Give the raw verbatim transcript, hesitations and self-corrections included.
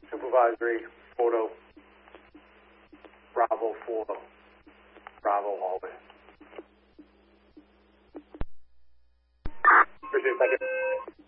supervisory photo, Bravo four, Bravo Albany. Appreciate it, thank you.